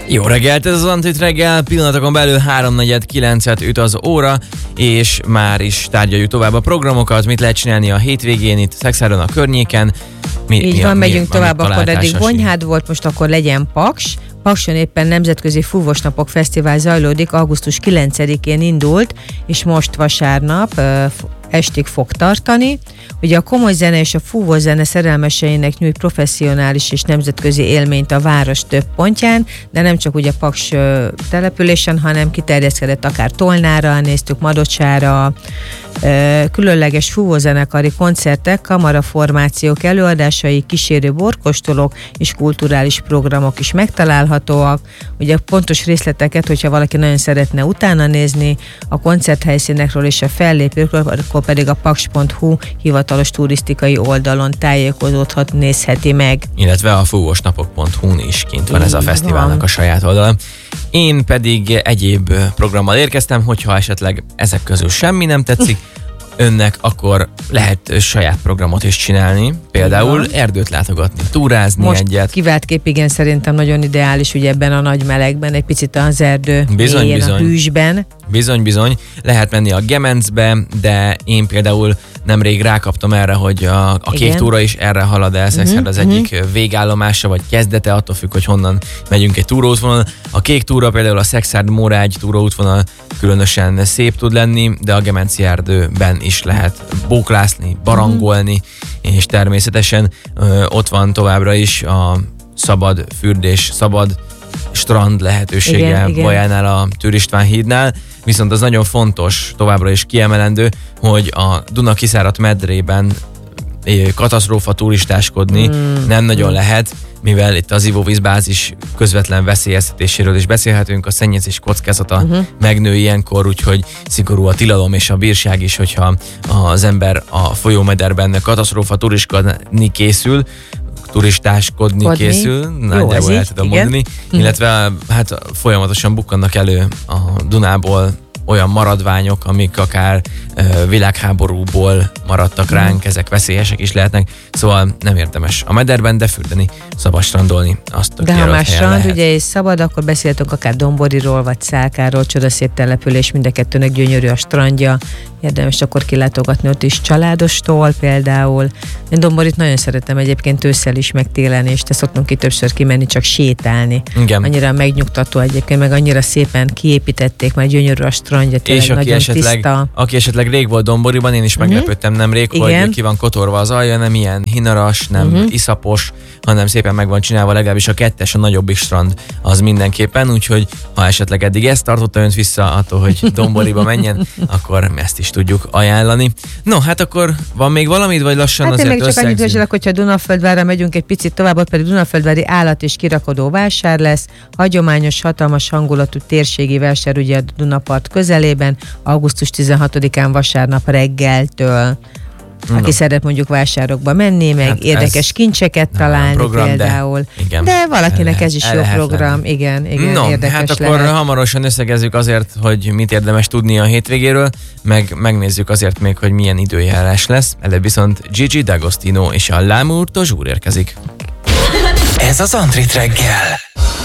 Jó reggelt, ez az Antrit reggel, pillanatokon belül 3:49 üt az óra, és már is tárgyaljuk tovább a programokat, mit lehet csinálni a hétvégén itt Szexárdon a környéken. Így van, megyünk tovább, akkor eddig Bonyhád volt, most akkor legyen Paks. Pakson éppen Nemzetközi Fúvós Napok Fesztivál zajlódik, augusztus 9-én indult, és most vasárnap estig fog tartani. Ugye a komoly zene és a fúvós zene szerelmeseinek nyújt professzionális és nemzetközi élményt a város több pontján, de nem csak ugye Paks településen, hanem kiterjeszkedett akár Tolnára, néztük Madocsára, különleges fúvózenekari koncertek, kamaraformációk előadásai, kísérő borkostolók és kulturális programok is megtalálhatóak. Ugye pontos részleteket, hogyha valaki nagyon szeretne utána nézni, a koncerthelyszínekről és a fellépőkről, akkor pedig a paks.hu hivatalos turisztikai oldalon tájékozódhat, nézheti meg. Illetve a fúvósnapok.hu-n is kint van ez a fesztiválnak a saját oldalon. Én pedig egyéb programmal érkeztem, hogyha esetleg ezek közül semmi nem tetszik önnek, akkor lehet saját programot is csinálni. Például erdőt látogatni, túrázni most egyet. Most kivált kép, igen, szerintem nagyon ideális, ugye ebben a nagy melegben, egy picit az erdő mélyén, a hűsben. Bizony. Lehet menni a Gemencbe, de én például nemrég rákaptam erre, hogy a Kék túra is erre halad el. Szexárd az egyik végállomása, vagy kezdete, attól függ, hogy honnan megyünk egy túróútvonal. A Kék túra például a Szexárd-Mórágy túróútvonal különösen szép tud lenni, de a Gemenci erdőben is lehet bóklászni, barangolni, és természetesen ott van továbbra is a szabad fürdés, szabad strand lehetősége Bajánál, a Tűr István hídnál, viszont az nagyon fontos, továbbra is kiemelendő, hogy a Duna-kiszáradt medrében katasztrófa turistáskodni nem nagyon lehet, mivel itt az ivóvízbázis közvetlen veszélyeztetéséről is beszélhetünk, a szennyezés kockázata megnő ilyenkor, úgyhogy szigorú a tilalom és a bírság is, hogyha az ember a folyómederben katasztrófa turistáskodni készül, nagyjából el tudom mondani, illetve hát folyamatosan bukkannak elő a Dunából olyan maradványok, amik akár világháborúból maradtak ránk, ezek veszélyesek is lehetnek, szóval nem érdemes a mederben, de fürdeni, szabad strandolni, azt de ha már strand ugye és szabad, akkor beszéltünk akár Domboriról, vagy Szálkáról, csodaszép település, mind a kettőnek gyönyörű a strandja, érdemes akkor kilátogatni ott is családostól például. Én Domborit nagyon szeretem egyébként ősszel is, meg télen, és te szoktunk ki többször kimenni, csak sétálni. Igen. Annyira megnyugtató egyébként, meg annyira szépen kiépítették, már gyönyörű a strandja, tényleg nagyon tiszta. Aki esetleg rég volt Domboriban, én is meglepődtem nemrég, hogy ki van kotorva az alja, nem ilyen hinaras, nem iszapos, hanem szépen meg van csinálva, legalábbis a 2-es, a nagyobbik strand az mindenképpen, úgyhogy ha esetleg eddig ezt tartotta önt vissza attól, hogy Domboriba menjen, akkor ezt is tudjuk ajánlani. No, hát akkor van még valamit, vagy lassan azért összegzünk? Hát én még csak annyit vizsgálok, hogyha Dunaföldvárra megyünk egy picit tovább, ott pedig Dunaföldvári állat- és kirakodó vásár lesz, hagyományos, hatalmas hangulatú térségi vásár ugye a Dunapart közelében, augusztus 16-án vasárnap reggeltől. Aki szeret mondjuk vásárokba menni, meg hát érdekes kincseket találni program, például. De valakinek ez is jó program. Igen, érdekes hát akkor lehet. Hamarosan összegezzük azért, hogy mit érdemes tudni a hétvégéről, meg megnézzük azért még, hogy milyen időjárás lesz. Előbb viszont Gigi D'Agostino és a L'amour toujours érkezik. Ez az Antrit reggel.